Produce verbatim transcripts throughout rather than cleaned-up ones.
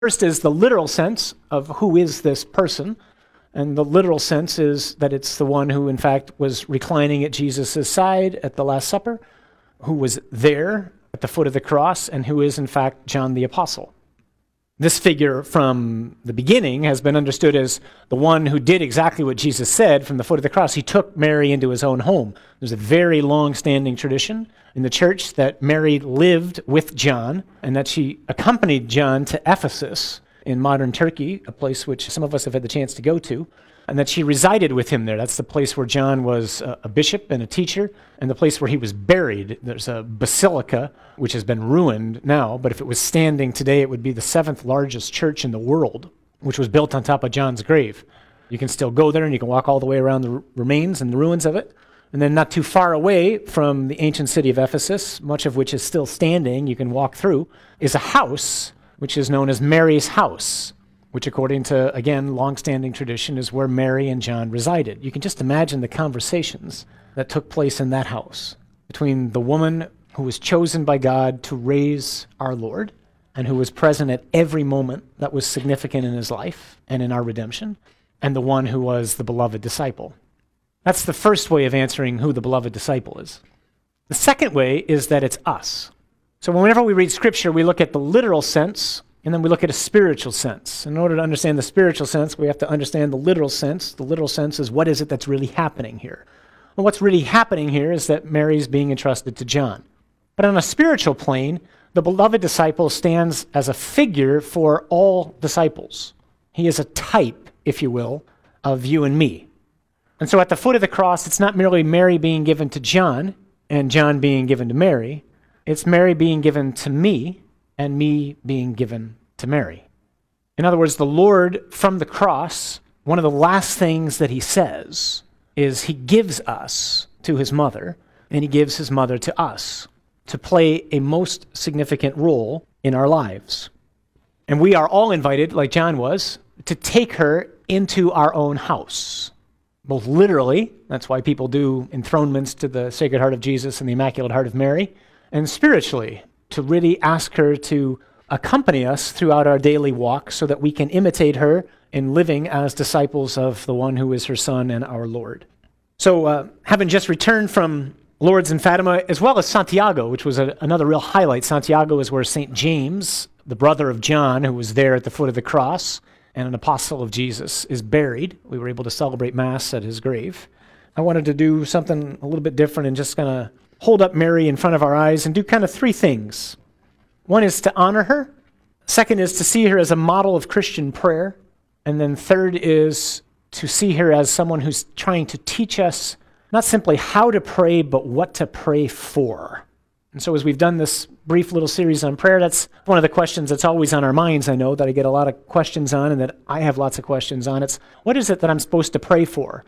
First is the literal sense of who is this person. And the literal sense is that it's the one who, in fact, was reclining at Jesus' side at the Last Supper, who was there at the foot of the cross, and who is, in fact, John the Apostle. This figure from the beginning has been understood as the one who did exactly what Jesus said from the foot of the cross. He took Mary into his own home. There's a very long-standing tradition in the church that Mary lived with John and that she accompanied John to Ephesus in modern Turkey, a place which some of us have had the chance to go to, and that she resided with him there. That's the place where John was a bishop and a teacher, and the place where he was buried. There's a basilica, which has been ruined now, but if it was standing today, it would be the seventh largest church in the world, which was built on top of John's grave. You can still go there, and you can walk all the way around the r- remains and the ruins of it. And then not too far away from the ancient city of Ephesus, much of which is still standing, you can walk through, is a house, which is known as Mary's house, which according to, again, long-standing tradition is where Mary and John resided. You can just imagine the conversations that took place in that house between the woman who was chosen by God to raise our Lord and who was present at every moment that was significant in his life and in our redemption, and the one who was the beloved disciple. That's the first way of answering who the beloved disciple is. The second way is that it's us. So whenever we read Scripture, we look at the literal sense, and then we look at a spiritual sense. In order to understand the spiritual sense, we have to understand the literal sense. The literal sense is, what is it that's really happening here? Well, what's really happening here is that Mary's being entrusted to John. But on a spiritual plane, the beloved disciple stands as a figure for all disciples. He is a type, if you will, of you and me. And so at the foot of the cross, it's not merely Mary being given to John and John being given to Mary. It's Mary being given to me and me being given to Mary. In other words, the Lord from the cross, one of the last things that he says is he gives us to his mother, and he gives his mother to us to play a most significant role in our lives. And we are all invited, like John was, to take her into our own house. Both literally, that's why people do enthronements to the Sacred Heart of Jesus and the Immaculate Heart of Mary, and spiritually, to really ask her to accompany us throughout our daily walk so that we can imitate her in living as disciples of the one who is her Son and our Lord. So uh, having just returned from Lourdes and Fatima, as well as Santiago, which was a, another real highlight. Santiago is where Saint James, the brother of John, who was there at the foot of the cross, and an apostle of Jesus, is buried. We were able to celebrate Mass at his grave. I wanted to do something a little bit different and just kind of hold up Mary in front of our eyes and do kind of three things. One is to honor her. Second is to see her as a model of Christian prayer. And then third is to see her as someone who's trying to teach us not simply how to pray, but what to pray for. And so as we've done this brief little series on prayer, that's one of the questions that's always on our minds, I know, that I get a lot of questions on and that I have lots of questions on. It's, what is it that I'm supposed to pray for?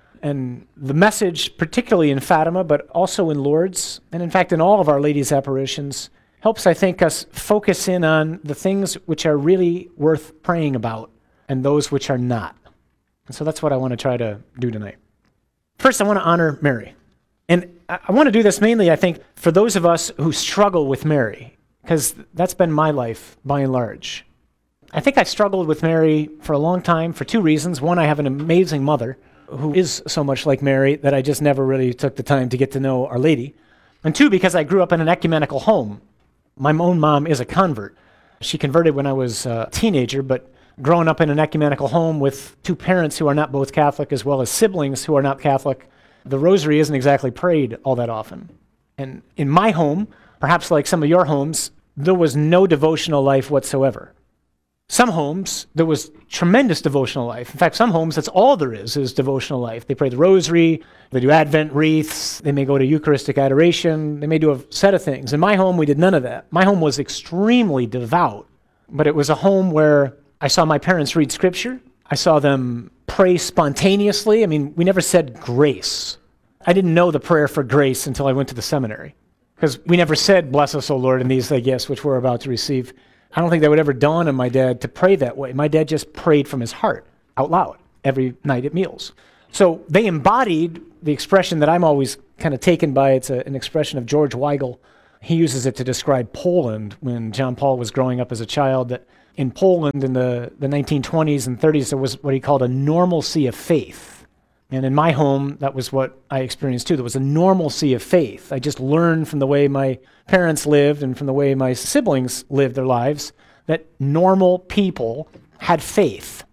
And the message, particularly in Fatima, but also in Lourdes, and in fact in all of Our Lady's apparitions, helps, I think, us focus in on the things which are really worth praying about and those which are not. And so that's what I want to try to do tonight. First, I want to honor Mary. And I want to do this mainly, I think, for those of us who struggle with Mary, because that's been my life by and large. I think I struggled with Mary for a long time for two reasons. One, I have an amazing mother who is so much like Mary that I just never really took the time to get to know Our Lady. And two, because I grew up in an ecumenical home. My own mom is a convert. She converted when I was a teenager, but growing up in an ecumenical home with two parents who are not both Catholic, as well as siblings who are not Catholic, the rosary isn't exactly prayed all that often. And in my home, perhaps like some of your homes, there was no devotional life whatsoever. Some homes, there was tremendous devotional life. In fact, some homes, that's all there is, is devotional life. They pray the rosary, they do Advent wreaths, they may go to Eucharistic adoration, they may do a set of things. In my home, we did none of that. My home was extremely devout, but it was a home where I saw my parents read Scripture. I saw them pray spontaneously. I mean, we never said grace. I didn't know the prayer for grace until I went to the seminary, because we never said, "Bless us, O Lord, in these thy gifts, which we're about to receive." I don't think that would ever dawn on my dad to pray that way. My dad just prayed from his heart, out loud, every night at meals. So they embodied the expression that I'm always kind of taken by. It's a, an expression of George Weigel. He uses it to describe Poland when John Paul was growing up as a child, that In Poland in the, the nineteen twenties and thirties, there was what he called a normalcy of faith. And in my home, that was what I experienced too. There was a normalcy of faith. I just learned from the way my parents lived and from the way my siblings lived their lives that normal people had faith.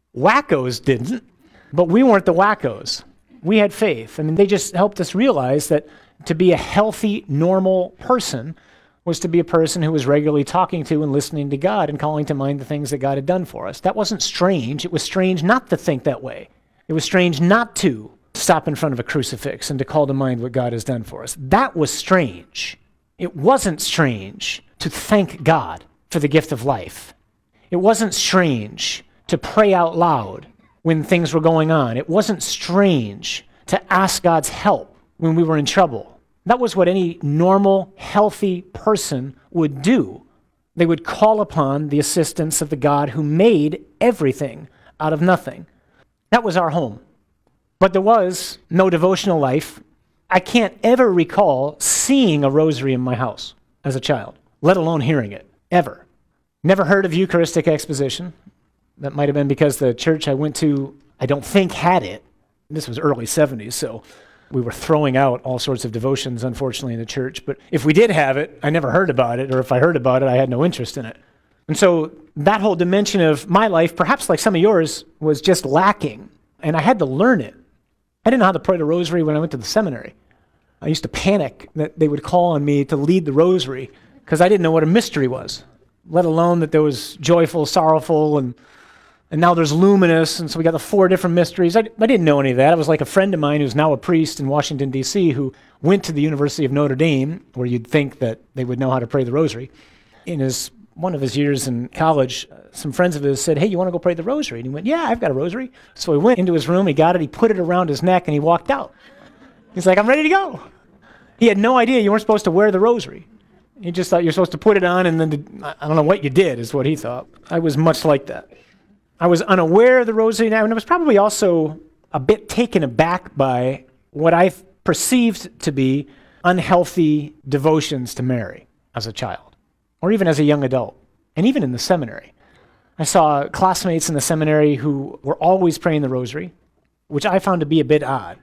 Wackos didn't, but we weren't the wackos. We had faith. I mean, they just helped us realize that to be a healthy, normal person was to be a person who was regularly talking to and listening to God and calling to mind the things that God had done for us. That wasn't strange. It was strange not to think that way. It was strange not to stop in front of a crucifix and to call to mind what God has done for us. That was strange. It wasn't strange to thank God for the gift of life. It wasn't strange to pray out loud when things were going on. It wasn't strange to ask God's help when we were in trouble. That was what any normal, healthy person would do. They would call upon the assistance of the God who made everything out of nothing. That was our home. But there was no devotional life. I can't ever recall seeing a rosary in my house as a child, let alone hearing it, ever. Never heard of Eucharistic exposition. That might have been because the church I went to, I don't think, had it. This was early seventies, so we were throwing out all sorts of devotions, unfortunately, in the church. But if we did have it, I never heard about it, or if I heard about it, I had no interest in it. And so that whole dimension of my life, perhaps like some of yours, was just lacking. And I had to learn it. I didn't know how to pray the rosary when I went to the seminary. I used to panic that they would call on me to lead the rosary because I didn't know what a mystery was, let alone that there was joyful, sorrowful, and and now there's luminous, and so we got the four different mysteries. I, I didn't know any of that. I was like a friend of mine who's now a priest in Washington, D C, who went to the University of Notre Dame, where you'd think that they would know how to pray the rosary. In his one of his years in college, some friends of his said, "Hey, you want to go pray the rosary?" And he went, "Yeah, I've got a rosary." So he went into his room, he got it, he put it around his neck, and he walked out. He's like, "I'm ready to go." He had no idea you weren't supposed to wear the rosary. He just thought you're supposed to put it on, and then, I don't know what you did, is what he thought. I was much like that. I was unaware of the rosary, and I was probably also a bit taken aback by what I perceived to be unhealthy devotions to Mary as a child, or even as a young adult, and even in the seminary. I saw classmates in the seminary who were always praying the rosary, which I found to be a bit odd.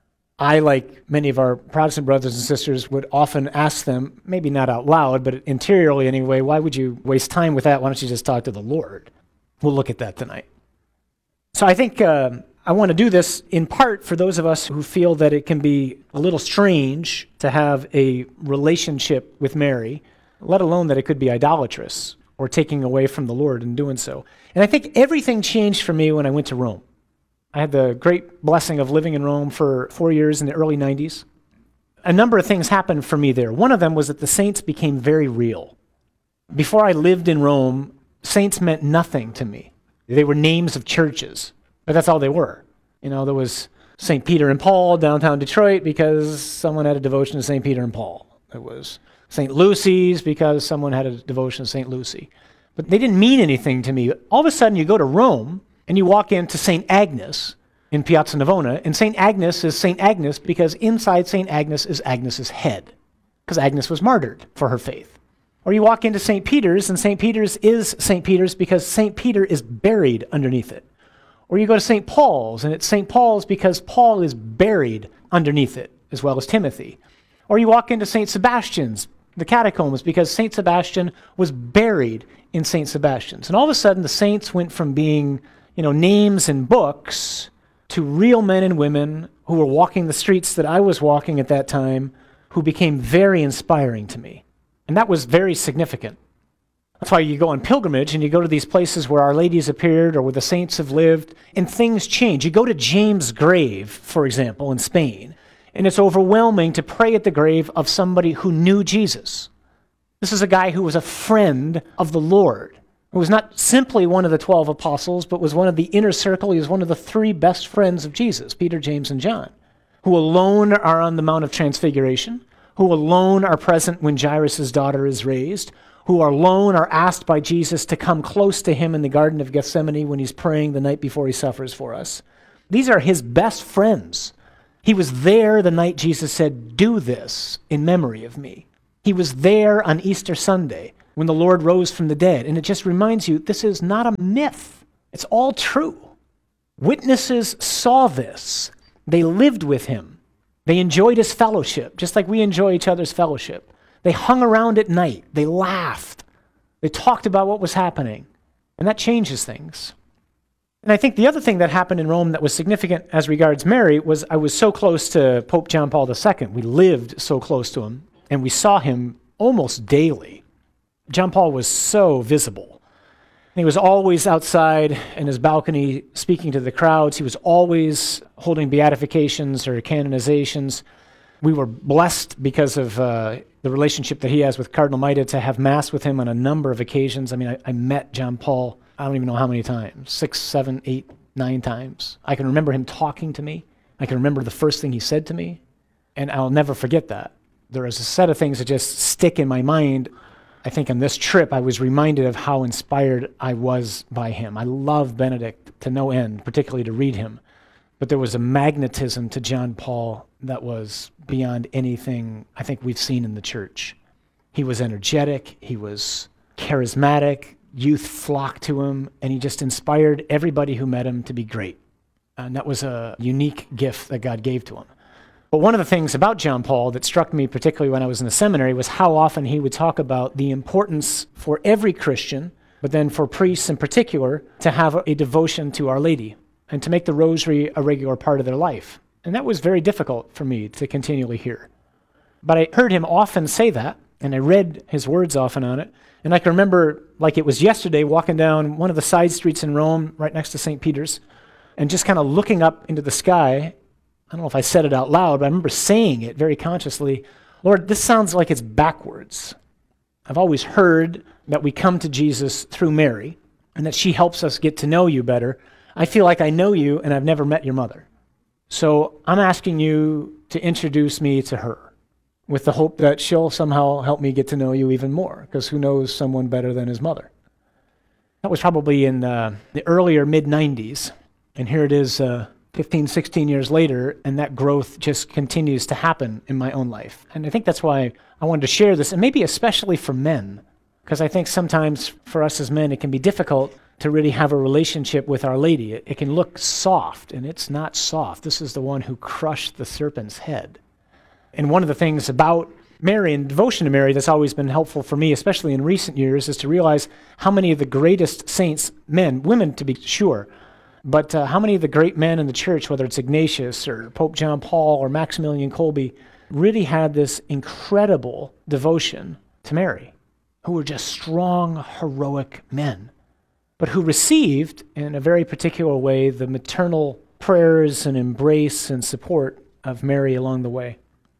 I, like many of our Protestant brothers and sisters, would often ask them, maybe not out loud, but interiorly anyway, why would you waste time with that? Why don't you just talk to the Lord? We'll look at that tonight. So I think uh, I want to do this in part for those of us who feel that it can be a little strange to have a relationship with Mary, let alone that it could be idolatrous or taking away from the Lord in doing so. And I think everything changed for me when I went to Rome. I had the great blessing of living in Rome for four years in the early nineties. A number of things happened for me there. One of them was that the saints became very real. Before I lived in Rome, saints meant nothing to me. They were names of churches, but that's all they were. You know, there was Saint Peter and Paul downtown Detroit because someone had a devotion to Saint Peter and Paul. There was Saint Lucy's because someone had a devotion to Saint Lucy. But they didn't mean anything to me. All of a sudden, you go to Rome, and you walk into Saint Agnes in Piazza Navona, and Saint Agnes is Saint Agnes because inside Saint Agnes is Agnes's head, because Agnes was martyred for her faith. Or you walk into Saint Peter's, and Saint Peter's is Saint Peter's because Saint Peter is buried underneath it. Or you go to Saint Paul's, and it's Saint Paul's because Paul is buried underneath it, as well as Timothy. Or you walk into Saint Sebastian's, the catacombs, because Saint Sebastian was buried in Saint Sebastian's. And all of a sudden, the saints went from being, you know, names in books to real men and women who were walking the streets that I was walking at that time, who became very inspiring to me. And that was very significant. That's why you go on pilgrimage and you go to these places where Our Lady's appeared or where the saints have lived, and things change. You go to James' grave, for example, in Spain, and it's overwhelming to pray at the grave of somebody who knew Jesus. This is a guy who was a friend of the Lord, who was not simply one of the twelve apostles, but was one of the inner circle. He was one of the three best friends of Jesus, Peter, James, and John, who alone are on the Mount of Transfiguration, who alone are present when Jairus' daughter is raised, who alone are asked by Jesus to come close to him in the Garden of Gethsemane when he's praying the night before he suffers for us. These are his best friends. He was there the night Jesus said, "Do this in memory of me." He was there on Easter Sunday when the Lord rose from the dead. And it just reminds you, this is not a myth. It's all true. Witnesses saw this. They lived with him. They enjoyed his fellowship, just like we enjoy each other's fellowship. They hung around at night. They laughed. They talked about what was happening. And that changes things. And I think the other thing that happened in Rome that was significant as regards Mary was I was so close to Pope John Paul the Second. We lived so close to him, and we saw him almost daily. John Paul was so visible. He was always outside in his balcony speaking to the crowds. He was always holding beatifications or canonizations. We were blessed because of uh, the relationship that he has with Cardinal Maida to have Mass with him on a number of occasions. I mean, I, I met John Paul, I don't even know how many times, six, seven, eight, nine times. I can remember him talking to me. I can remember the first thing he said to me, and I'll never forget that. There is a set of things that just stick in my mind. I think on this trip, I was reminded of how inspired I was by him. I love Benedict to no end, particularly to read him. But there was a magnetism to John Paul that was beyond anything I think we've seen in the church. He was energetic. He was charismatic. Youth flocked to him, and he just inspired everybody who met him to be great. And that was a unique gift that God gave to him. But one of the things about John Paul that struck me, particularly when I was in the seminary, was how often he would talk about the importance for every Christian, but then for priests in particular, to have a devotion to Our Lady and to make the rosary a regular part of their life. And that was very difficult for me to continually hear. But I heard him often say that, and I read his words often on it. And I can remember, like it was yesterday, walking down one of the side streets in Rome, right next to Saint Peter's, and just kind of looking up into the sky. I don't know if I said it out loud, but I remember saying it very consciously. Lord, this sounds like it's backwards. I've always heard that we come to Jesus through Mary and that she helps us get to know you better. I feel like I know you and I've never met your mother. So I'm asking you to introduce me to her with the hope that she'll somehow help me get to know you even more, because who knows someone better than his mother? That was probably in uh, the earlier mid nineties, and here it is uh, fifteen, sixteen years later, and that growth just continues to happen in my own life. And I think that's why I wanted to share this, and maybe especially for men, because I think sometimes for us as men, it can be difficult to really have a relationship with Our Lady. It, it can look soft, and it's not soft. This is the one who crushed the serpent's head. And one of the things about Mary and devotion to Mary that's always been helpful for me, especially in recent years, is to realize how many of the greatest saints, men, women to be sure, but uh, how many of the great men in the church, whether it's Ignatius or Pope John Paul or Maximilian Kolbe, really had this incredible devotion to Mary, who were just strong, heroic men, but who received, in a very particular way, the maternal prayers and embrace and support of Mary along the way.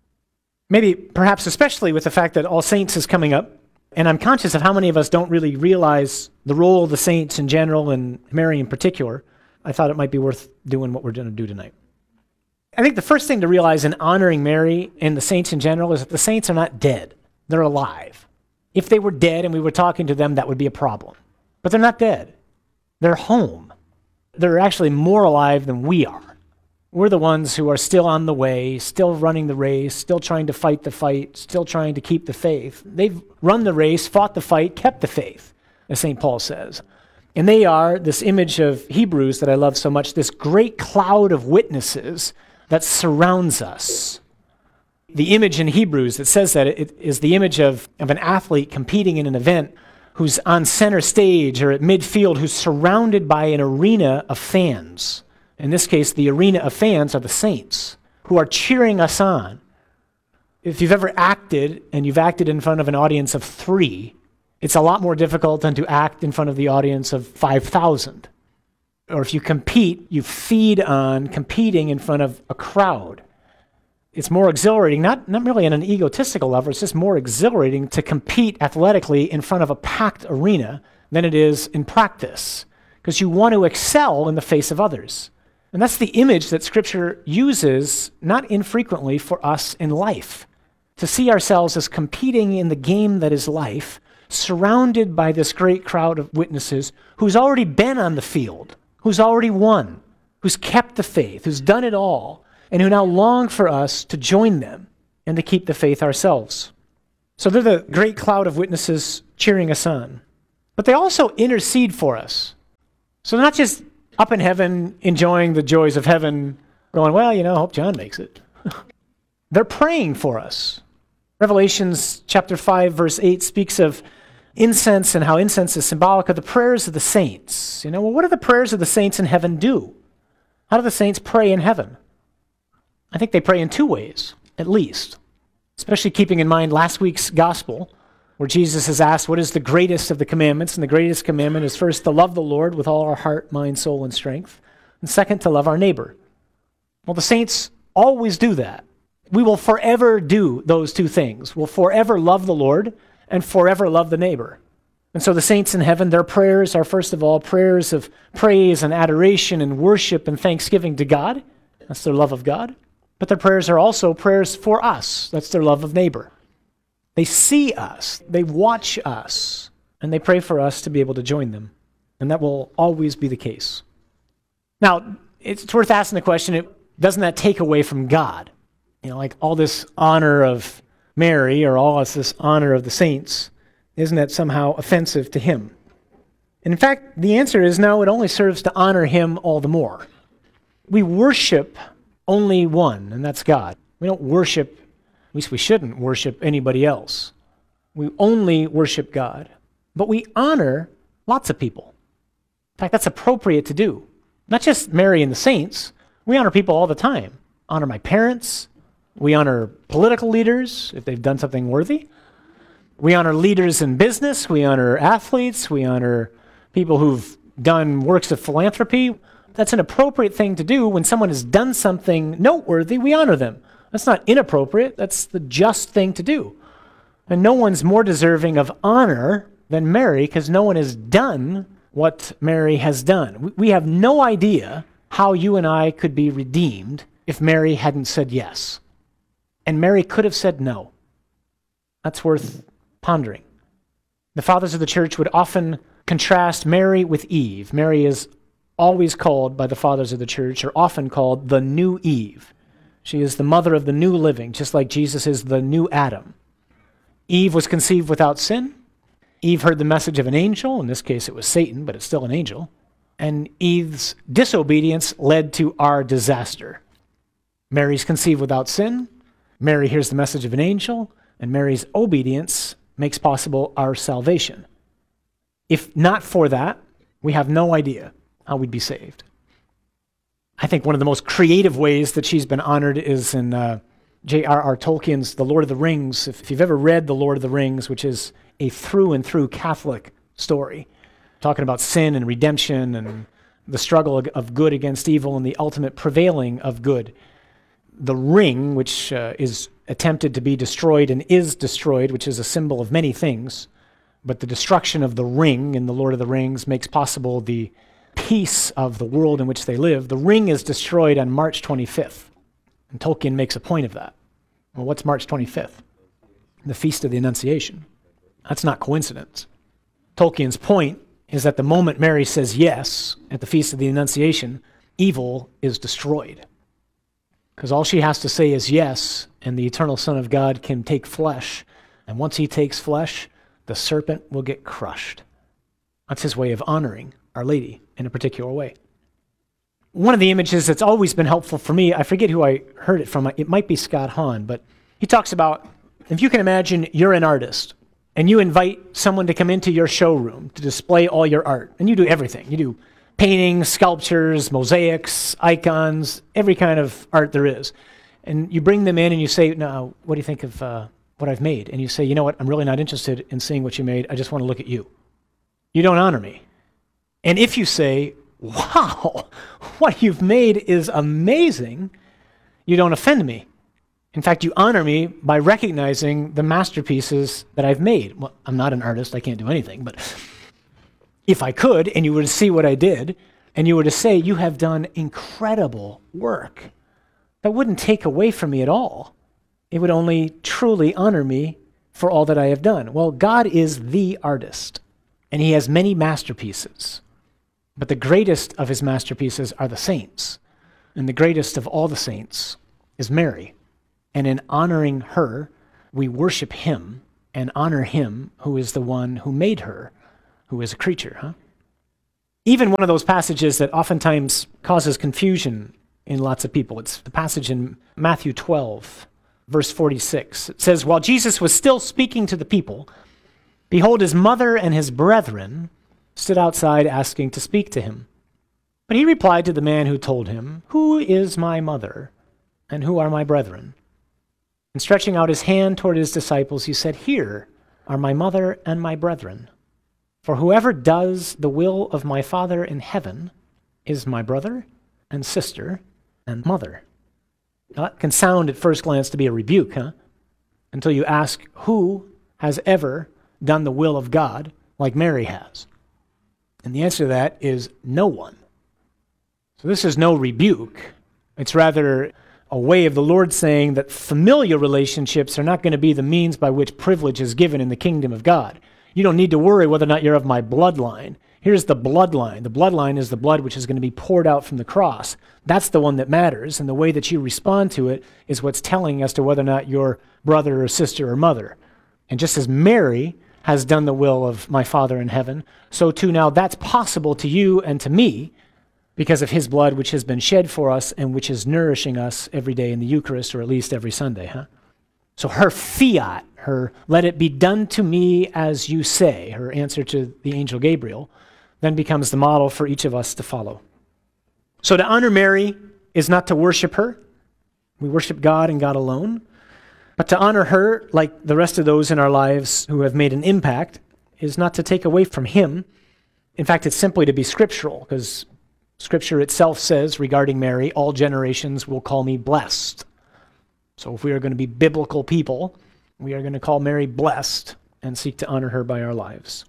Maybe, perhaps especially with the fact that All Saints is coming up, and I'm conscious of how many of us don't really realize the role of the saints in general and Mary in particular, I thought it might be worth doing what we're going to do tonight. I think the first thing to realize in honoring Mary and the saints in general is that the saints are not dead. They're alive. If they were dead and we were talking to them, that would be a problem. But they're not dead. They're home. They're actually more alive than we are. We're the ones who are still on the way, still running the race, still trying to fight the fight, still trying to keep the faith. They've run the race, fought the fight, kept the faith, as Saint Paul says. And they are this image of Hebrews that I love so much, this great cloud of witnesses that surrounds us. The image in Hebrews that says that it is the image of, of an athlete competing in an event who's on center stage or at midfield, who's surrounded by an arena of fans. In this case, the arena of fans are the saints who are cheering us on. If you've ever acted and you've acted in front of an audience of three, it's a lot more difficult than to act in front of the audience of five thousand. Or if you compete, you feed on competing in front of a crowd. It's more exhilarating, not, not really on an egotistical level, it's just more exhilarating to compete athletically in front of a packed arena than it is in practice, because you want to excel in the face of others. And that's the image that Scripture uses not infrequently for us in life, to see ourselves as competing in the game that is life, surrounded by this great crowd of witnesses who's already been on the field, who's already won, who's kept the faith, who's done it all, and who now long for us to join them and to keep the faith ourselves. So they're the great cloud of witnesses cheering us on. But they also intercede for us. So they're not just up in heaven enjoying the joys of heaven, going, well, you know, I hope John makes it. They're praying for us. Revelations chapter five, verse eight speaks of incense and how incense is symbolic of the prayers of the saints. You know, well, what do the prayers of the saints in heaven do? How do the saints pray in heaven? I think they pray in two ways, at least, especially keeping in mind last week's gospel, where Jesus is asked, what is the greatest of the commandments? And the greatest commandment is first to love the Lord with all our heart, mind, soul, and strength, and second, to love our neighbor. Well, the saints always do that. We will forever do those two things. We'll forever love the Lord and forever love the neighbor. And so the saints in heaven, their prayers are first of all prayers of praise and adoration and worship and thanksgiving to God. That's their love of God. But their prayers are also prayers for us. That's their love of neighbor. They see us, they watch us, and they pray for us to be able to join them. And that will always be the case. Now, it's worth asking the question, doesn't that take away from God? You know, like all this honor of Mary or all this honor of the saints, isn't that somehow offensive to him? And in fact, the answer is no, it only serves to honor him all the more. We worship only one, and that's God. We don't worship, at least we shouldn't worship anybody else. We only worship God. But we honor lots of people. In fact, that's appropriate to do. Not just Mary and the saints. We honor people all the time. Honor my parents. We honor political leaders if they've done something worthy. We honor leaders in business. We honor athletes. We honor people who've done works of philanthropy. That's an appropriate thing to do. When someone has done something noteworthy, we honor them. That's not inappropriate. That's the just thing to do. And no one's more deserving of honor than Mary because no one has done what Mary has done. We have no idea how you and I could be redeemed if Mary hadn't said yes. And Mary could have said no. That's worth pondering. The fathers of the church would often contrast Mary with Eve. Mary is always called by the fathers of the church, or often called the new Eve. She is the mother of the new living, just like Jesus is the new Adam. Eve was conceived without sin. Eve heard the message of an angel. In this case, it was Satan, but it's still an angel. And Eve's disobedience led to our disaster. Mary's conceived without sin. Mary hears the message of an angel, and Mary's obedience makes possible our salvation. If not for that, we have no idea how we'd be saved. I think one of the most creative ways that she's been honored is in uh, J R R Tolkien's The Lord of the Rings. If, if you've ever read The Lord of the Rings, which is a through and through Catholic story, talking about sin and redemption and the struggle of good against evil and the ultimate prevailing of good. The ring, which uh, is attempted to be destroyed and is destroyed, which is a symbol of many things, but the destruction of the ring in The Lord of the Rings makes possible the peace of the world in which they live. The ring is destroyed on March twenty-fifth, and Tolkien makes a point of that. Well, what's March twenty-fifth? The Feast of the Annunciation. That's not coincidence. Tolkien's point is that the moment Mary says yes at the Feast of the Annunciation, evil is destroyed. Because all she has to say is yes, and the eternal Son of God can take flesh. And once he takes flesh, the serpent will get crushed. That's his way of honoring Our Lady in a particular way. One of the images that's always been helpful for me, I forget who I heard it from, it might be Scott Hahn, but he talks about, if you can imagine you're an artist, and you invite someone to come into your showroom to display all your art, and you do everything. You do paintings, sculptures, mosaics, icons, every kind of art there is. And you bring them in and you say, no, what do you think of uh, what I've made? And you say, you know what, I'm really not interested in seeing what you made. I just want to look at you. You don't honor me. And if you say, wow, what you've made is amazing, you don't offend me. In fact, you honor me by recognizing the masterpieces that I've made. Well, I'm not an artist, I can't do anything, but if I could, and you were to see what I did, and you were to say, you have done incredible work, that wouldn't take away from me at all. It would only truly honor me for all that I have done. Well, God is the artist, and he has many masterpieces. But the greatest of his masterpieces are the saints, and the greatest of all the saints is Mary. And in honoring her, we worship him, and honor him who is the one who made her, who is a creature, huh? Even one of those passages that oftentimes causes confusion in lots of people. It's the passage in Matthew twelve, verse forty-six. It says, while Jesus was still speaking to the people, behold, his mother and his brethren stood outside asking to speak to him. But he replied to the man who told him, who is my mother and who are my brethren? And stretching out his hand toward his disciples, he said, here are my mother and my brethren. For whoever does the will of my Father in heaven is my brother and sister and mother. Now, that can sound at first glance to be a rebuke, huh? Until you ask, who has ever done the will of God like Mary has? And the answer to that is no one. So this is no rebuke. It's rather a way of the Lord saying that familial relationships are not going to be the means by which privilege is given in the kingdom of God. You don't need to worry whether or not you're of my bloodline. Here's the bloodline. The bloodline is the blood which is going to be poured out from the cross. That's the one that matters, and the way that you respond to it is what's telling as to whether or not you're brother or sister or mother. And just as Mary has done the will of my Father in heaven, so too now that's possible to you and to me because of his blood which has been shed for us and which is nourishing us every day in the Eucharist, or at least every Sunday, huh? So her fiat, her let it be done to me as you say, her answer to the angel Gabriel, then becomes the model for each of us to follow. So to honor Mary is not to worship her. We worship God and God alone. But to honor her, like the rest of those in our lives who have made an impact, is not to take away from him. In fact, it's simply to be scriptural, because Scripture itself says regarding Mary, all generations will call me blessed. So if we are going to be biblical people, we are going to call Mary blessed and seek to honor her by our lives.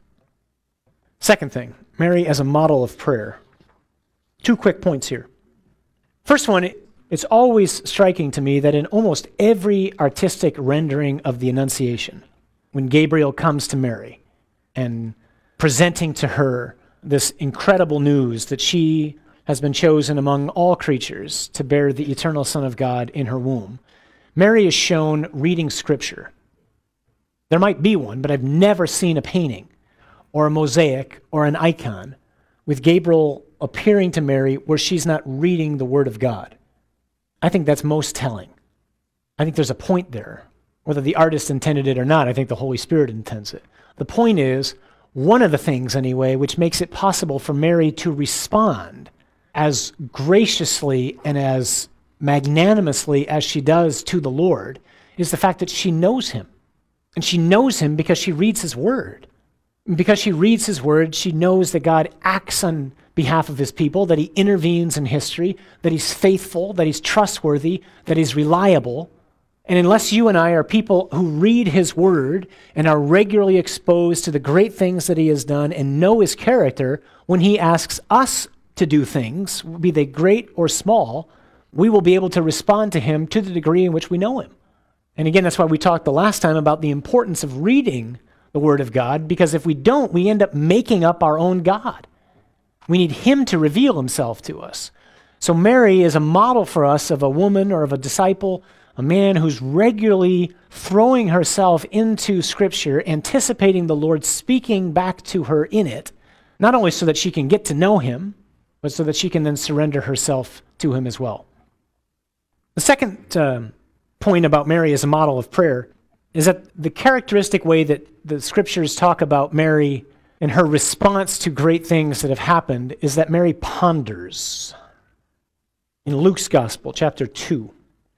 Second thing, Mary as a model of prayer. Two quick points here. First one, it's always striking to me that in almost every artistic rendering of the Annunciation, when Gabriel comes to Mary and presenting to her this incredible news that she has been chosen among all creatures to bear the eternal Son of God in her womb, Mary is shown reading Scripture. There might be one, but I've never seen a painting or a mosaic or an icon with Gabriel appearing to Mary where she's not reading the Word of God. I think that's most telling. I think there's a point there. Whether the artist intended it or not, I think the Holy Spirit intends it. The point is, one of the things anyway, which makes it possible for Mary to respond as graciously and as magnanimously as she does to the Lord, is the fact that she knows him. And she knows him because she reads his word. And because she reads his word, she knows that God acts on behalf of his people, that he intervenes in history, that he's faithful, that he's trustworthy, that he's reliable. And unless you and I are people who read his word and are regularly exposed to the great things that he has done and know his character, when he asks us to do things, be they great or small, we will be able to respond to him to the degree in which we know him. And again, that's why we talked the last time about the importance of reading the word of God, because if we don't, we end up making up our own God. We need him to reveal himself to us. So Mary is a model for us of a woman or of a disciple, a man who's regularly throwing herself into Scripture, anticipating the Lord speaking back to her in it, not only so that she can get to know him, but so that she can then surrender herself to him as well. The second uh, point about Mary as a model of prayer is that the characteristic way that the Scriptures talk about Mary and her response to great things that have happened is that Mary ponders. In Luke's Gospel, chapter two,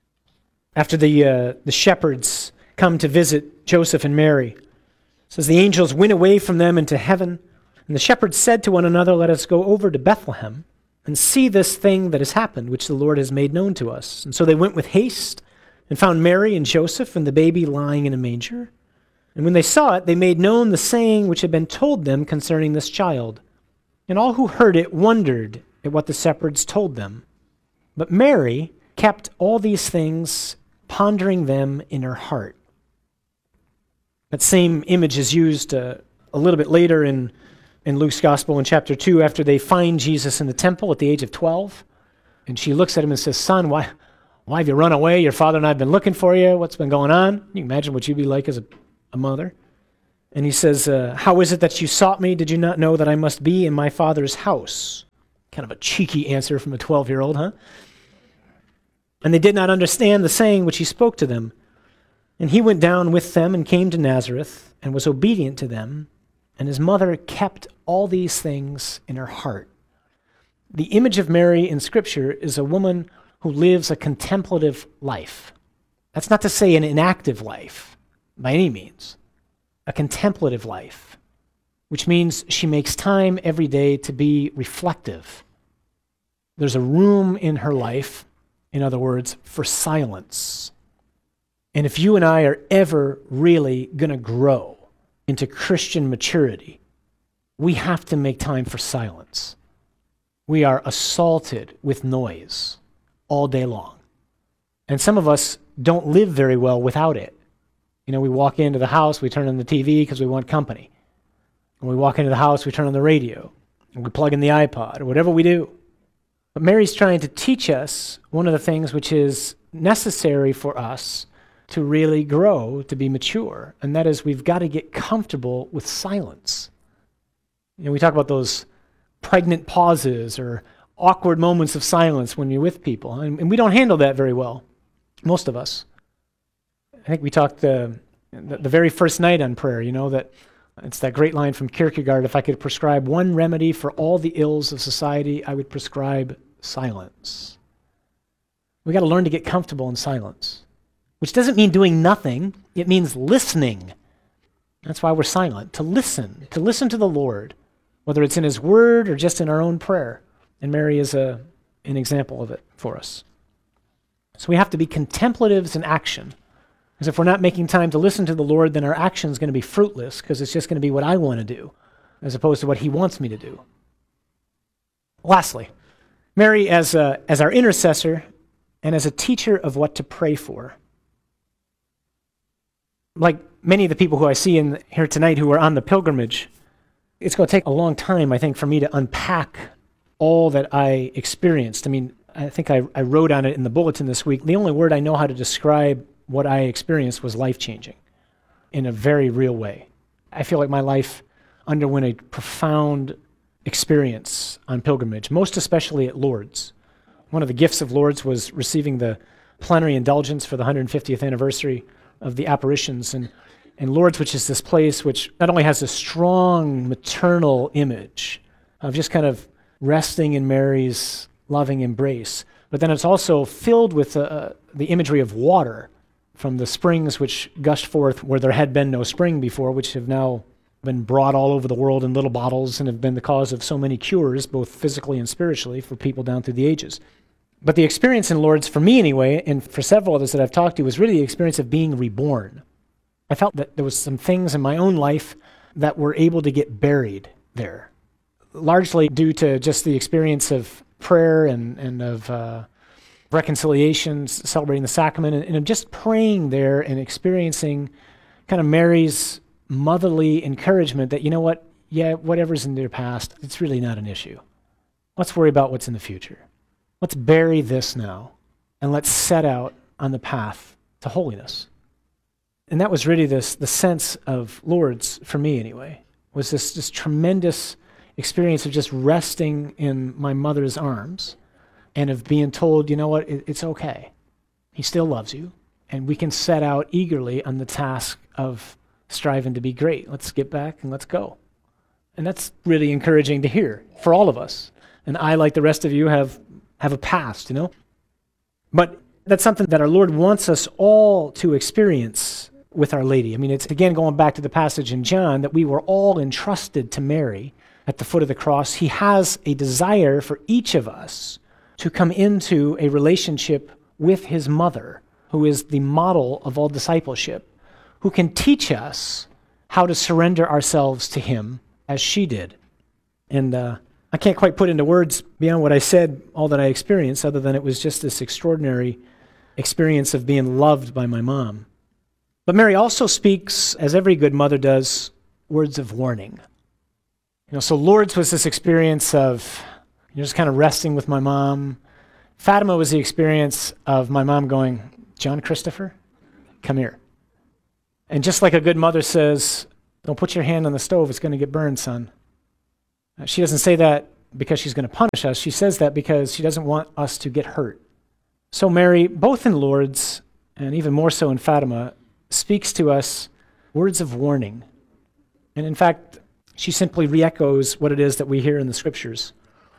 after the uh, the shepherds come to visit Joseph and Mary, it says, the angels went away from them into heaven, and the shepherds said to one another, let us go over to Bethlehem and see this thing that has happened, which the Lord has made known to us. And so they went with haste and found Mary and Joseph and the baby lying in a manger. And when they saw it, they made known the saying which had been told them concerning this child. And all who heard it wondered at what the shepherds told them. But Mary kept all these things, pondering them in her heart. That same image is used uh, a little bit later in, in Luke's Gospel in chapter two, after they find Jesus in the temple at the age of twelve. And she looks at him and says, son, why, why have you run away? Your father and I have been looking for you. What's been going on? Can you imagine what you'd be like as a a mother. And he says, uh, how is it that you sought me? Did you not know that I must be in my Father's house? Kind of a cheeky answer from a twelve-year-old, huh? And they did not understand the saying which he spoke to them. And he went down with them and came to Nazareth and was obedient to them. And his mother kept all these things in her heart. The image of Mary in Scripture is a woman who lives a contemplative life. That's not to say an inactive life, by any means. A contemplative life, which means she makes time every day to be reflective. There's a room in her life, in other words, for silence. And if you and I are ever really going to grow into Christian maturity, we have to make time for silence. We are assaulted with noise all day long. And some of us don't live very well without it. You know, we walk into the house, we turn on the T V because we want company. When we walk into the house, we turn on the radio, and we plug in the iPod, or whatever we do. But Mary's trying to teach us one of the things which is necessary for us to really grow, to be mature, and that is we've got to get comfortable with silence. You know, we talk about those pregnant pauses or awkward moments of silence when you're with people, and, and we don't handle that very well, most of us. I think we talked uh, the, the very first night on prayer, you know, that it's that great line from Kierkegaard, if I could prescribe one remedy for all the ills of society, I would prescribe silence. We got to learn to get comfortable in silence, which doesn't mean doing nothing. It means listening. That's why we're silent, to listen, to listen to the Lord, whether it's in his word or just in our own prayer. And Mary is a, an example of it for us. So we have to be contemplatives in action. Because if we're not making time to listen to the Lord, then our action is going to be fruitless because it's just going to be what I want to do as opposed to what he wants me to do. Lastly, Mary as, a, as our intercessor and as a teacher of what to pray for. Like many of the people who I see in here tonight who are on the pilgrimage, it's going to take a long time, I think, for me to unpack all that I experienced. I mean, I think I, I wrote on it in the bulletin this week. The only word I know how to describe what I experienced was life-changing in a very real way. I feel like my life underwent a profound experience on pilgrimage, most especially at Lourdes. One of the gifts of Lourdes was receiving the plenary indulgence for the one hundred fiftieth anniversary of the apparitions. And, and Lourdes, which is this place which not only has a strong maternal image of just kind of resting in Mary's loving embrace, but then it's also filled with uh, the imagery of water from the springs which gushed forth where there had been no spring before, which have now been brought all over the world in little bottles and have been the cause of so many cures, both physically and spiritually, for people down through the ages. But the experience in Lourdes, for me anyway, and for several others that I've talked to, was really the experience of being reborn. I felt that there was some things in my own life that were able to get buried there, largely due to just the experience of prayer and, and of uh, reconciliation, celebrating the sacrament, and, and just praying there and experiencing kind of Mary's motherly encouragement that, you know what, yeah, whatever's in their past, it's really not an issue. Let's worry about what's in the future. Let's bury this now, and let's set out on the path to holiness. And that was really this the sense of Lourdes, for me anyway, was this, this tremendous experience of just resting in my mother's arms and of being told, you know what, it, it's okay. He still loves you, and we can set out eagerly on the task of striving to be great. Let's get back and let's go. And that's really encouraging to hear for all of us. And I, like the rest of you, have, have a past, you know? But that's something that our Lord wants us all to experience with Our Lady. I mean, it's again going back to the passage in John that we were all entrusted to Mary at the foot of the cross. He has a desire for each of us to come into a relationship with his mother, who is the model of all discipleship, who can teach us how to surrender ourselves to him as she did. And uh, I can't quite put into words beyond what I said, all that I experienced, other than it was just this extraordinary experience of being loved by my mom. But Mary also speaks, as every good mother does, words of warning. You know, so Lourdes was this experience of, you know, just kind of resting with my mom. Fatima was the experience of my mom going, John Christopher, come here. And just like a good mother says, don't put your hand on the stove, it's going to get burned, son. Uh, She doesn't say that because she's going to punish us. She says that because she doesn't want us to get hurt. So Mary, both in Lourdes and even more so in Fatima, speaks to us words of warning. And in fact, she simply re-echoes what it is that we hear in the scriptures.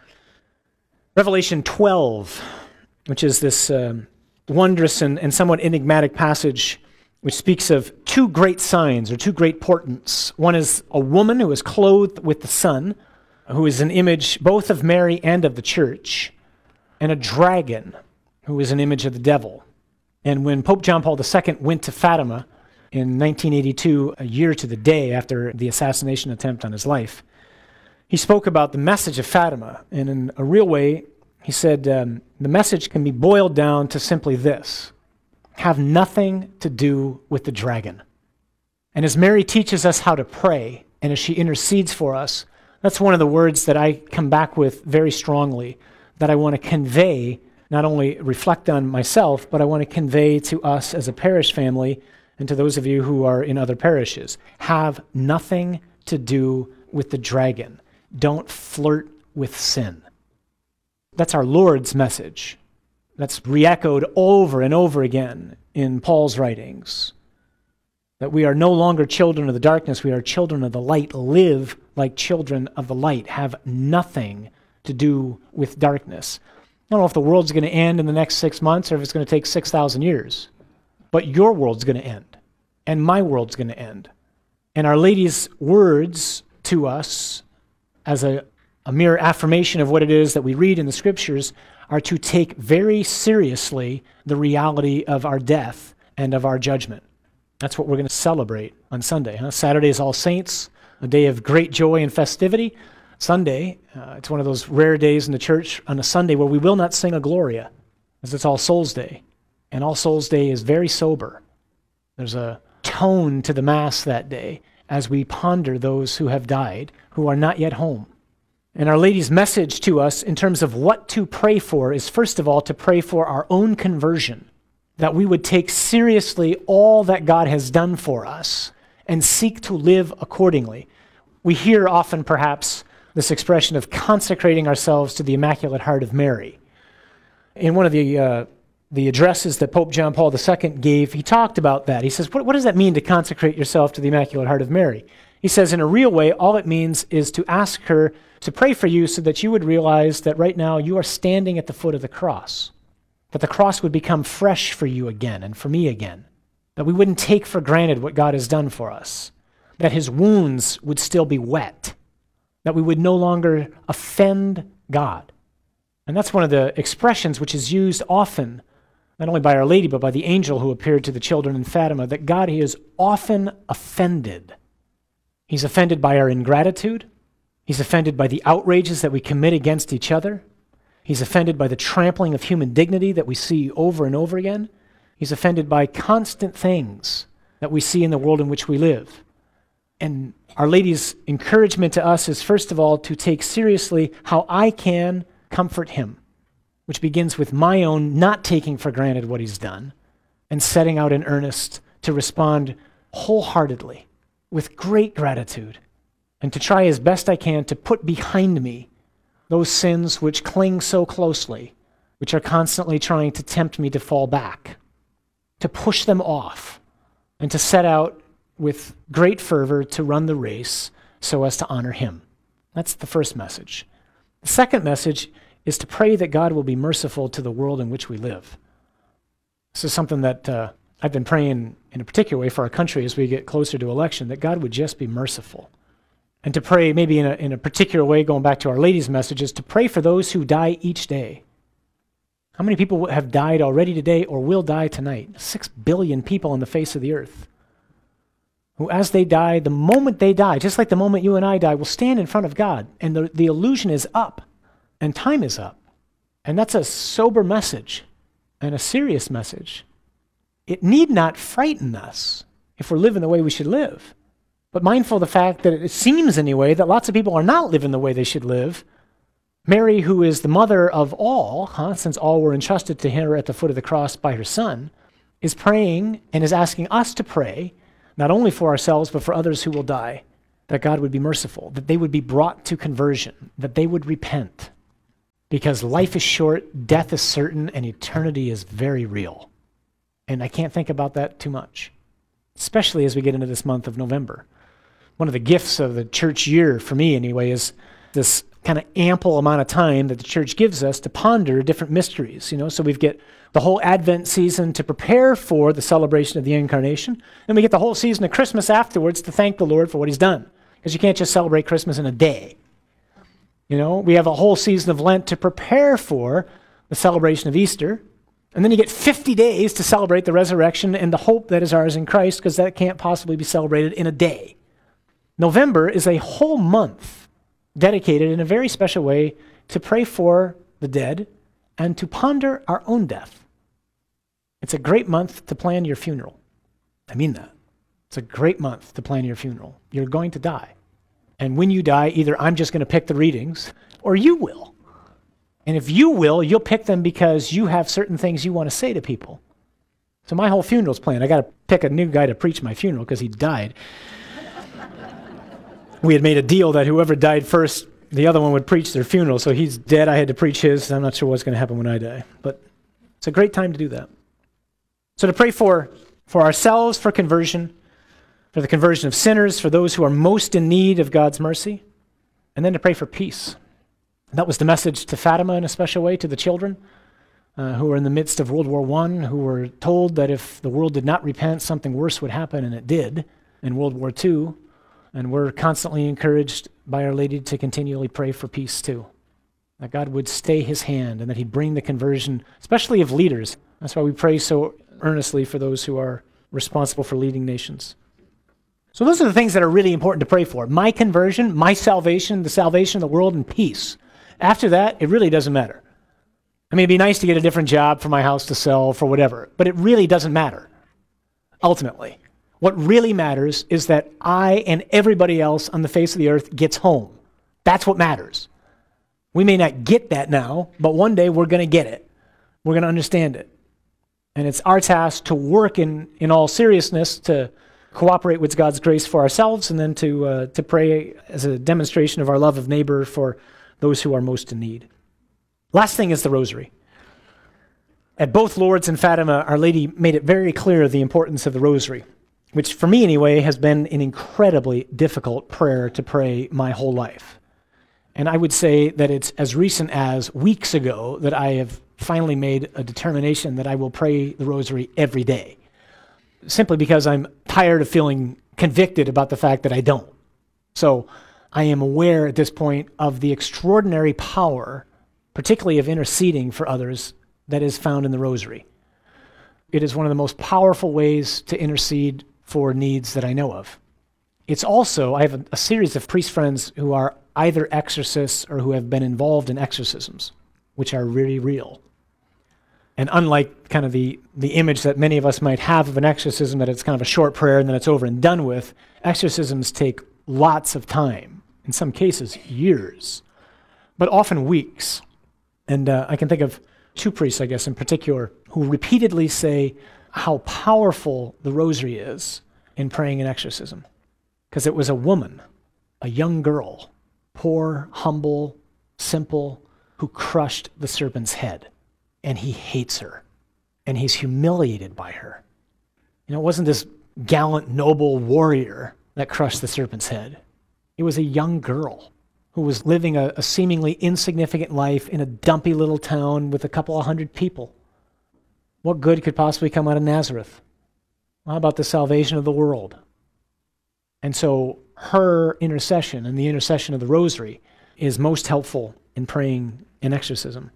Revelation twelve, which is this um, wondrous and, and somewhat enigmatic passage which speaks of two great signs or two great portents. One is a woman who is clothed with the sun, who is an image both of Mary and of the church, and a dragon, who is an image of the devil. And when Pope John Paul the Second went to Fatima in nineteen eighty-two, a year to the day after the assassination attempt on his life, he spoke about the message of Fatima. And in a real way, he said, um, the message can be boiled down to simply this: have nothing to do with the dragon. And as Mary teaches us how to pray, and as she intercedes for us, that's one of the words that I come back with very strongly, that I want to convey, not only reflect on myself, but I want to convey to us as a parish family and to those of you who are in other parishes. Have nothing to do with the dragon. Don't flirt with sin. That's our Lord's message. That's re-echoed over and over again in Paul's writings. That we are no longer children of the darkness, we are children of the light. Live like children of the light. Have nothing to do with darkness. I don't know if the world's going to end in the next six months or if it's going to take six thousand years. But your world's going to end. And my world's going to end. And Our Lady's words to us as a, a mere affirmation of what it is that we read in the scriptures are to take very seriously the reality of our death and of our judgment. That's what we're going to celebrate on Sunday. Huh? Saturday is All Saints, a day of great joy and festivity. Sunday, uh, it's one of those rare days in the church on a Sunday where we will not sing a Gloria, as it's All Souls Day. And All Souls Day is very sober. There's a tone to the Mass that day as we ponder those who have died, who are not yet home. And Our Lady's message to us in terms of what to pray for is, first of all, to pray for our own conversion, that we would take seriously all that God has done for us and seek to live accordingly. We hear often, perhaps, this expression of consecrating ourselves to the Immaculate Heart of Mary. In one of the uh, the addresses that Pope John Paul the Second gave, he talked about that. He says, what, what does that mean to consecrate yourself to the Immaculate Heart of Mary? He says, in a real way, all it means is to ask her to pray for you so that you would realize that right now you are standing at the foot of the cross, that the cross would become fresh for you again and for me again, that we wouldn't take for granted what God has done for us, that his wounds would still be wet, that we would no longer offend God. And that's one of the expressions which is used often, not only by Our Lady, but by the angel who appeared to the children in Fatima, that God he is often offended. He's offended by our ingratitude. He's offended by the outrages that we commit against each other. He's offended by the trampling of human dignity that we see over and over again. He's offended by constant things that we see in the world in which we live. And Our Lady's encouragement to us is, first of all, to take seriously how I can comfort him, which begins with my own not taking for granted what he's done and setting out in earnest to respond wholeheartedly with great gratitude and to try as best I can to put behind me those sins which cling so closely, which are constantly trying to tempt me to fall back, to push them off, and to set out with great fervor to run the race so as to honor him. That's the first message. The second message is to pray that God will be merciful to the world in which we live. This is something that uh, I've been praying in a particular way for our country as we get closer to election, that God would just be merciful. And to pray maybe in a, in a particular way, going back to Our Lady's messages, to pray for those who die each day. How many people have died already today or will die tonight? Six billion people on the face of the earth who, as they die, the moment they die, just like the moment you and I die, will stand in front of God. And the, the illusion is up and time is up. And that's a sober message and a serious message. It need not frighten us if we're living the way we should live. But mindful of the fact that it seems anyway that lots of people are not living the way they should live, Mary, who is the mother of all, huh, since all were entrusted to her at the foot of the cross by her son, is praying and is asking us to pray not only for ourselves, but for others who will die, that God would be merciful, that they would be brought to conversion, that they would repent. Because life is short, death is certain, and eternity is very real. And I can't think about that too much, especially as we get into this month of November. One of the gifts of the church year, for me anyway, is this kind of ample amount of time that the church gives us to ponder different mysteries. You know, so we get the whole Advent season to prepare for the celebration of the Incarnation, and we get the whole season of Christmas afterwards to thank the Lord for what he's done. Because you can't just celebrate Christmas in a day. You know, we have a whole season of Lent to prepare for the celebration of Easter, and then you get fifty days to celebrate the resurrection and the hope that is ours in Christ, because that can't possibly be celebrated in a day. November is a whole month dedicated in a very special way to pray for the dead and to ponder our own death. It's a great month to plan your funeral. I mean that. It's a great month to plan your funeral. You're going to die. And when you die, either I'm just going to pick the readings, or you will. And if you will, you'll pick them because you have certain things you want to say to people. So my whole funeral's planned. I got to pick a new guy to preach my funeral because he died. We had made a deal that whoever died first, the other one would preach their funeral. So he's dead. I had to preach his. I'm not sure what's going to happen when I die. But it's a great time to do that. So to pray for, for ourselves, for conversion, for the conversion of sinners, for those who are most in need of God's mercy, and then to pray for peace. That was the message to Fatima in a special way, to the children uh, who were in the midst of World War One, who were told that if the world did not repent, something worse would happen, and it did in World War Two. And we're constantly encouraged by Our Lady to continually pray for peace too, that God would stay his hand and that he'd bring the conversion, especially of leaders. That's why we pray so earnestly for those who are responsible for leading nations. So those are the things that are really important to pray for. My conversion, my salvation, the salvation of the world, and peace. After that, it really doesn't matter. I mean, it'd be nice to get a different job for my house to sell, for whatever, but it really doesn't matter, ultimately. What really matters is that I and everybody else on the face of the earth gets home. That's what matters. We may not get that now, but one day we're going to get it. We're going to understand it. And it's our task to work in, in all seriousness to cooperate with God's grace for ourselves, and then to uh, to pray as a demonstration of our love of neighbor for those who are most in need. Last thing is the rosary. At both Lourdes and Fatima, Our Lady made it very clear the importance of the rosary, which for me anyway has been an incredibly difficult prayer to pray my whole life. And I would say that it's as recent as weeks ago that I have finally made a determination that I will pray the rosary every day, simply because I'm tired of feeling convicted about the fact that I don't. So I am aware at this point of the extraordinary power, particularly of interceding for others, that is found in the rosary. It is one of the most powerful ways to intercede for needs that I know of. It's also, I have a, a series of priest friends who are either exorcists or who have been involved in exorcisms, which are really real. And unlike kind of the, the image that many of us might have of an exorcism, that it's kind of a short prayer and then it's over and done with, exorcisms take lots of time, in some cases years, but often weeks. And uh, I can think of two priests, I guess, in particular, who repeatedly say how powerful the rosary is in praying an exorcism. Because it was a woman, a young girl, poor, humble, simple, who crushed the serpent's head. And he hates her, and he's humiliated by her. You know, it wasn't this gallant, noble warrior that crushed the serpent's head. It was a young girl who was living a, a seemingly insignificant life in a dumpy little town with a couple of hundred people. What good could possibly come out of Nazareth? Well, how about the salvation of the world? And so her intercession and the intercession of the rosary is most helpful in praying an exorcism.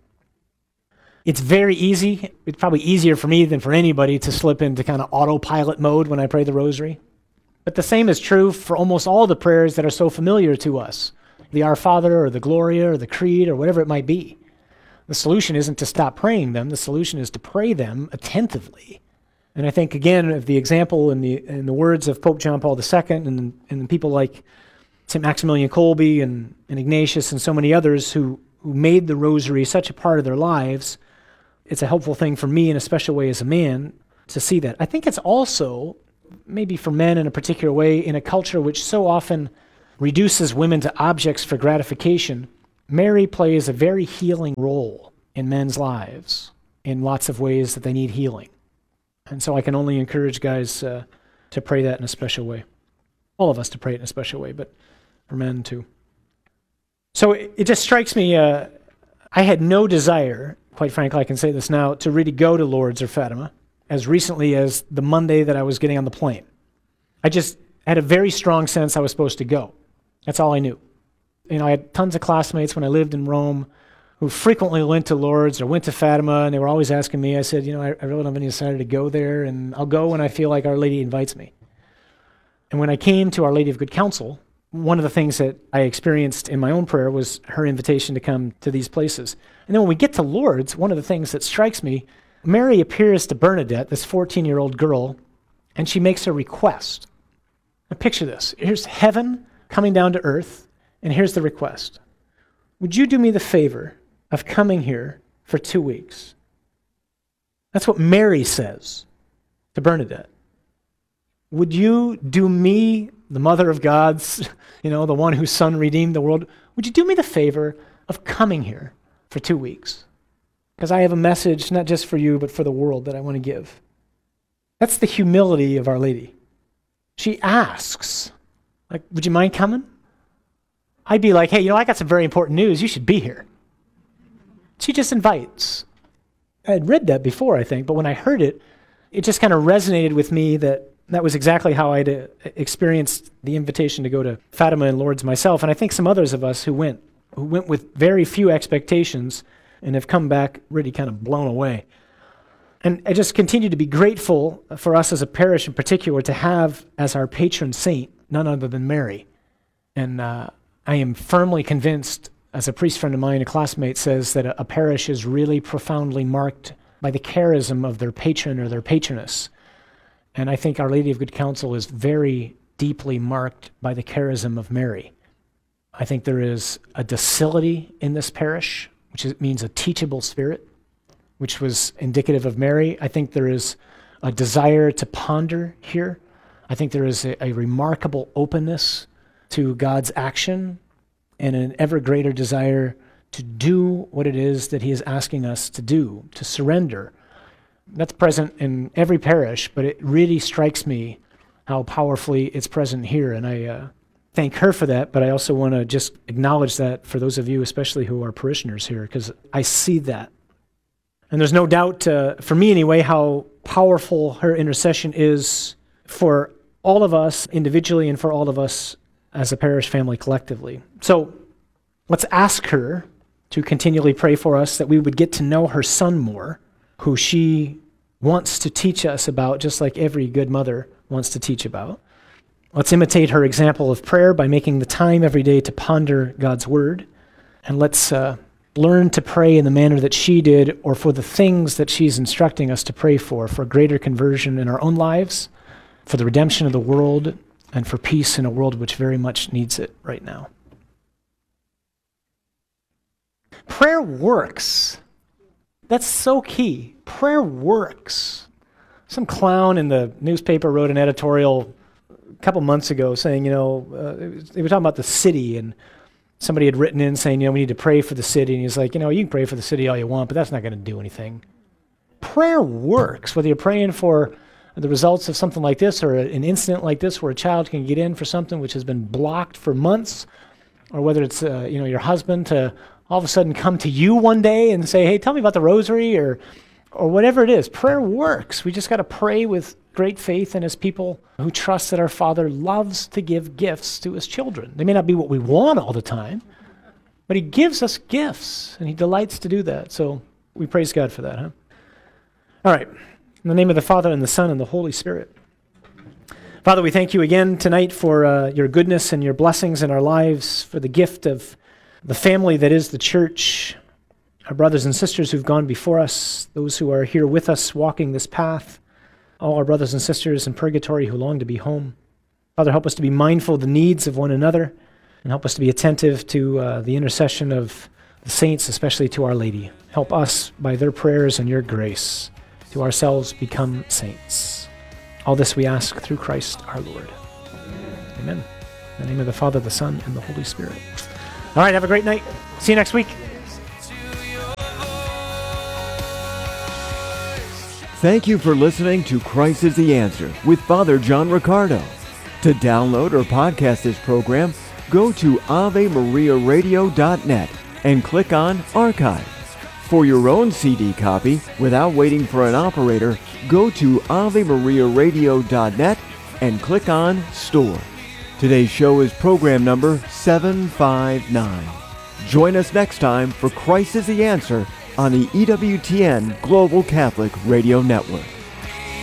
It's very easy. It's probably easier for me than for anybody to slip into kind of autopilot mode when I pray the rosary. But the same is true for almost all the prayers that are so familiar to us. The Our Father or the Gloria or the Creed or whatever it might be. The solution isn't to stop praying them. The solution is to pray them attentively. And I think, again, of the example in the in the words of Pope John Paul the Second and, and people like Saint Maximilian Kolbe and, and Ignatius and so many others who, who made the rosary such a part of their lives, it's a helpful thing for me in a special way as a man to see that. I think it's also maybe for men in a particular way, in a culture which so often reduces women to objects for gratification, Mary plays a very healing role in men's lives in lots of ways that they need healing. And so I can only encourage guys uh, to pray that in a special way. All of us to pray it in a special way, but for men too. So it, it just strikes me, uh, I had no desire, quite frankly, I can say this now, to really go to Lourdes or Fatima as recently as the Monday that I was getting on the plane. I just had a very strong sense I was supposed to go. That's all I knew. You know, I had tons of classmates when I lived in Rome who frequently went to Lourdes or went to Fatima, and they were always asking me. I said, you know, I, I really don't have any desire to go there, and I'll go when I feel like Our Lady invites me. And when I came to Our Lady of Good Counsel, one of the things that I experienced in my own prayer was her invitation to come to these places. And then when we get to Lourdes, one of the things that strikes me, Mary appears to Bernadette, this fourteen-year-old girl, and she makes a request. Now picture this. Here's heaven coming down to earth, and here's the request. Would you do me the favor of coming here for two weeks? That's what Mary says to Bernadette. Would you do me, the mother of God's, you know, the one whose son redeemed the world, would you do me the favor of coming here for two weeks? Because I have a message, not just for you, but for the world that I want to give. That's the humility of Our Lady. She asks, like, would you mind coming? I'd be like, hey, you know, I got some very important news. You should be here. She just invites. I had read that before, I think, but when I heard it, it just kind of resonated with me that that was exactly how I'd uh, experienced the invitation to go to Fatima and Lourdes myself, and I think some others of us who went, who went with very few expectations and have come back really kind of blown away. And I just continue to be grateful for us as a parish in particular to have as our patron saint none other than Mary. And uh, I am firmly convinced, as a priest friend of mine, a classmate, says that a, a parish is really profoundly marked by the charism of their patron or their patroness. And I think Our Lady of Good Counsel is very deeply marked by the charism of Mary. I think there is a docility in this parish, which is, means a teachable spirit, which was indicative of Mary. I think there is a desire to ponder here. I think there is a, a remarkable openness to God's action and an ever greater desire to do what it is that he is asking us to do, to surrender. That's present in every parish, but it really strikes me how powerfully it's present here. And I uh, thank her for that, but I also want to just acknowledge that for those of you, especially who are parishioners here, because I see that. And there's no doubt, uh, for me anyway, how powerful her intercession is for all of us individually and for all of us as a parish family collectively. So let's ask her to continually pray for us, that we would get to know her son more, who she wants to teach us about, just like every good mother wants to teach about. Let's imitate her example of prayer by making the time every day to ponder God's word. And let's uh, learn to pray in the manner that she did, or for the things that she's instructing us to pray for, for greater conversion in our own lives, for the redemption of the world, and for peace in a world which very much needs it right now. Prayer works. That's so key. Prayer works. Some clown in the newspaper wrote an editorial a couple months ago saying, you know, uh, they were talking about the city, and somebody had written in saying, you know, we need to pray for the city. And he's like, you know, you can pray for the city all you want, but that's not going to do anything. Prayer works, whether you're praying for the results of something like this or an incident like this where a child can get in for something which has been blocked for months, or whether it's, uh, you know, your husband to all of a sudden come to you one day and say, hey, tell me about the rosary, or or whatever it is. Prayer works. We just got to pray with great faith and as people who trust that our Father loves to give gifts to his children. They may not be what we want all the time, but he gives us gifts, and he delights to do that. So we praise God for that, huh? All right. In the name of the Father, and the Son, and the Holy Spirit. Father, we thank you again tonight for uh, your goodness and your blessings in our lives, for the gift of the family that is the church, our brothers and sisters who've gone before us, those who are here with us walking this path, all our brothers and sisters in purgatory who long to be home. Father, help us to be mindful of the needs of one another, and help us to be attentive to uh, the intercession of the saints, especially to Our Lady. Help us by their prayers and your grace to ourselves become saints. All this we ask through Christ our Lord. Amen. In the name of the Father, the Son, and the Holy Spirit. All right, have a great night. See you next week. Thank you for listening to Christ is the Answer with Father John Riccardo. To download or podcast this program, go to ave maria radio dot net and click on Archive. For your own C D copy, without waiting for an operator, go to ave maria radio dot net and click on Store. Today's show is program number seven five nine. Join us next time for Christ is the Answer on the E W T N Global Catholic Radio Network.